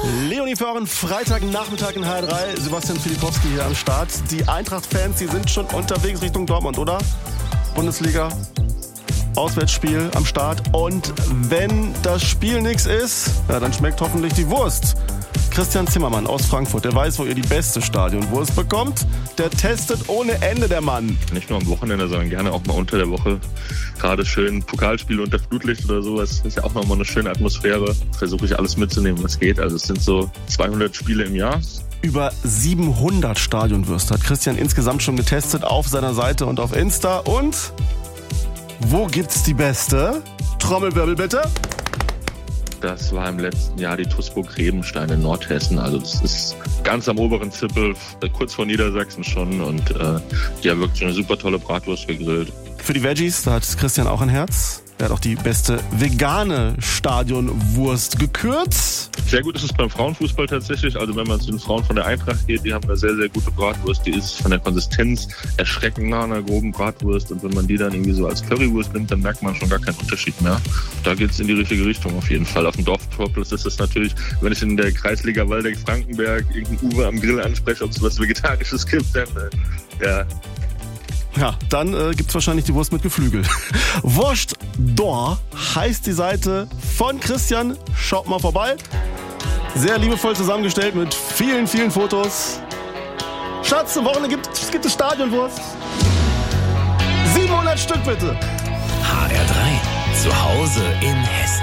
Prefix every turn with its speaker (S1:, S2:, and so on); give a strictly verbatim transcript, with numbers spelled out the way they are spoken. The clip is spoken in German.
S1: Leonie Föhren, Freitagnachmittag in H R drei. Sebastian Filipowski hier am Start. Die Eintracht-Fans, die sind schon unterwegs Richtung Dortmund, oder? Bundesliga, Auswärtsspiel am Start. Und wenn das Spiel nichts ist, ja, dann schmeckt hoffentlich die Wurst. Christian Zimmermann aus Frankfurt, der weiß, wo ihr die beste Stadionwurst bekommt. Der testet ohne Ende, der Mann.
S2: Nicht nur am Wochenende, sondern gerne auch mal unter der Woche. Gerade schön Pokalspiele unter Flutlicht oder sowas. Das ist ja auch nochmal eine schöne Atmosphäre. Versuche ich alles mitzunehmen, was geht. Also es sind so zweihundert Spiele im Jahr.
S1: Über siebenhundert Stadionwürste hat Christian insgesamt schon getestet auf seiner Seite und auf Insta. Und wo gibt's die beste? Trommelwirbel bitte.
S2: Das war im letzten Jahr die T U S Burg-Rebenstein in Nordhessen. Also das ist ganz am oberen Zippel, kurz vor Niedersachsen schon. Und äh, die haben wirklich eine super tolle Bratwurst gegrillt.
S1: Für die Veggies, da hat Christian auch ein Herz. Er hat auch die beste vegane Stadionwurst gekürt.
S2: Sehr gut ist es beim Frauenfußball tatsächlich. Also wenn man zu den Frauen von der Eintracht geht, die haben eine sehr, sehr gute Bratwurst. Die ist von der Konsistenz erschreckend nah an einer groben Bratwurst. Und wenn man die dann irgendwie so als Currywurst nimmt, dann merkt man schon gar keinen Unterschied mehr. Da geht es in die richtige Richtung auf jeden Fall. Auf dem Dorfpoplis ist es natürlich, wenn ich in der Kreisliga Waldeck-Frankenberg irgendeinen Uwe am Grill anspreche, ob es was Vegetarisches gibt, dann äh, ja...
S1: Ja, dann äh, gibt's wahrscheinlich die Wurst mit Geflügel. Wurst d'Or heißt die Seite von Christian. Schaut mal vorbei. Sehr liebevoll zusammengestellt mit vielen, vielen Fotos. Schatz, zum Wochenende gibt es gibt es Stadionwurst. siebenhundert Stück bitte.
S3: H R drei. Zu Hause in Hessen.